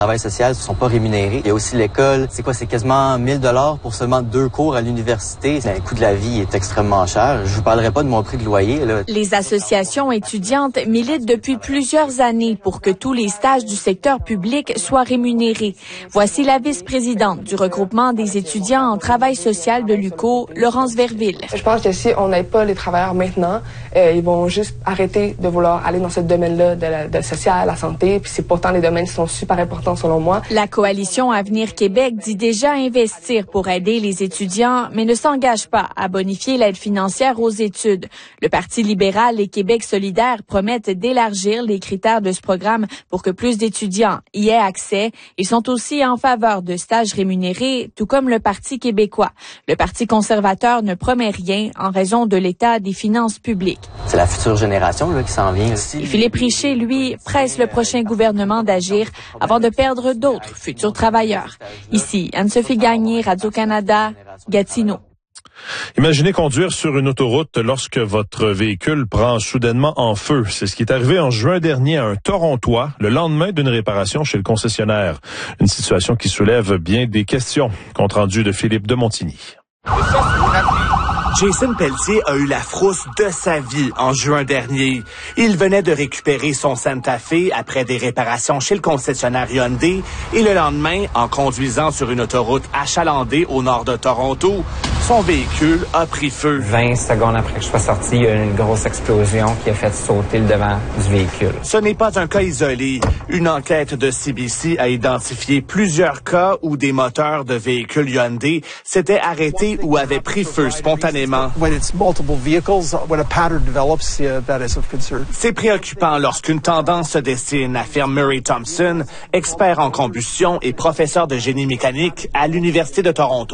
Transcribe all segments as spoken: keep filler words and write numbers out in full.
travail social ne sont pas rémunérés. Il y a aussi l'école. C'est quoi? C'est quasiment mille dollars pour seulement deux cours à l'université. Le coût de la vie est extrêmement cher. Je vous parlerai pas de mon prix de loyer, là. Les associations étudiantes militent depuis plusieurs années pour que tous les stages du secteur public soient rémunérés. Voici la vice-présidente du regroupement des étudiants en travail social de l'U Q O, Laurence Verville. Je pense que si on n'aide pas les travailleurs maintenant, euh, ils vont juste arrêter de vouloir aller dans ce domaine-là de la de social, la santé, puis c'est pourtant les domaines qui sont super importants selon moi. La coalition Avenir Québec dit déjà investir pour aider les étudiants, mais ne s'engage pas à bonifier l'aide financière aux études. Le Parti libéral et Québec solidaire promettent d'élargir les critères de ce programme pour que plus d'étudiants y aient accès. Ils sont aussi en faveur de stages rémunérés, tout comme le Parti québécois. Le Parti conservateur ne promet rien en raison de l'état des finances publiques. C'est la future génération là, qui s'en vient. Et Philippe Richer, lui, presse le prochain gouvernement d'agir avant de perdre d'autres futurs travailleurs. Ici, Anne-Sophie Gagné, Radio-Canada, Gatineau. Imaginez conduire sur une autoroute lorsque votre véhicule prend soudainement en feu. C'est ce qui est arrivé en juin dernier à un Torontois, le lendemain d'une réparation chez le concessionnaire. Une situation qui soulève bien des questions. Compte rendu de Philippe de Montigny. Jason Pelletier a eu la frousse de sa vie en juin dernier. Il venait de récupérer son Santa Fe après des réparations chez le concessionnaire Hyundai et le lendemain, en conduisant sur une autoroute achalandée au nord de Toronto, son véhicule a pris feu. vingt secondes après que je sois sorti, il y a eu une grosse explosion qui a fait sauter le devant du véhicule. Ce n'est pas un cas isolé. Une enquête de C B C a identifié plusieurs cas où des moteurs de véhicules Hyundai s'étaient arrêtés ou avaient pris feu spontanément. C'est préoccupant lorsqu'une tendance se dessine, affirme Murray Thompson, expert en combustion et professeur de génie mécanique à l'Université de Toronto.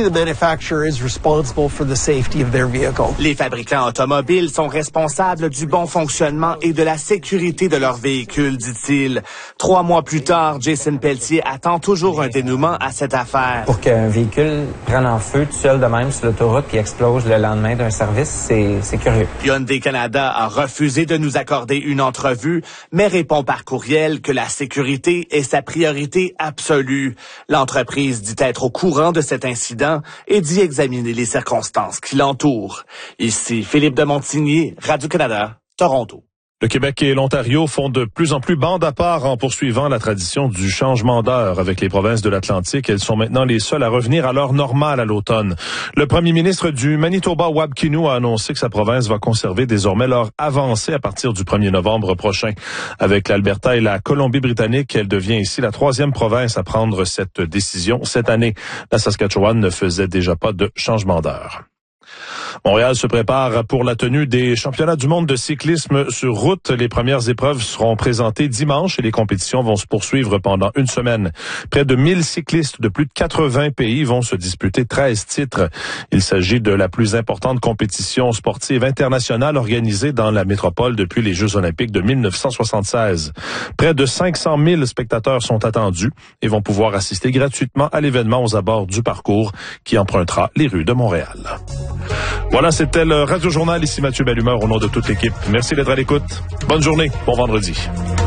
Les fabricants automobiles sont responsables du bon fonctionnement et de la sécurité de leur véhicule, dit-il. Trois mois plus tard, Jason Pelletier attend toujours un dénouement à cette affaire. Pour qu'un véhicule prenne en feu tout seul de même sur l'autoroute puis explose le lendemain d'un service, c'est, c'est curieux. Hyundai Canada a refusé de nous accorder une entrevue, mais répond par courriel que la sécurité est sa priorité absolue. L'entreprise dit être au courant de cet incident et dit examiner les circonstances qui l'entourent. Ici, Philippe de Montigny, Radio-Canada, Toronto. Le Québec et l'Ontario font de plus en plus bande à part en poursuivant la tradition du changement d'heure avec les provinces de l'Atlantique. Elles sont maintenant les seules à revenir à l'heure normale à l'automne. Le premier ministre du Manitoba, Wab Kinew, a annoncé que sa province va conserver désormais l'heure avancée à partir du premier novembre prochain. Avec l'Alberta et la Colombie-Britannique, elle devient ici la troisième province à prendre cette décision cette année. La Saskatchewan ne faisait déjà pas de changement d'heure. Montréal se prépare pour la tenue des championnats du monde de cyclisme sur route. Les premières épreuves seront présentées dimanche et les compétitions vont se poursuivre pendant une semaine. Près de mille cyclistes de plus de quatre-vingts pays vont se disputer treize titres. Il s'agit de la plus importante compétition sportive internationale organisée dans la métropole depuis les Jeux olympiques de mille neuf cent soixante-seize. Près de cinq cent mille spectateurs sont attendus et vont pouvoir assister gratuitement à l'événement aux abords du parcours qui empruntera les rues de Montréal. Voilà, c'était le Radio Journal. Ici Mathieu Bellumeur au nom de toute l'équipe. Merci d'être à l'écoute. Bonne journée. Bon vendredi.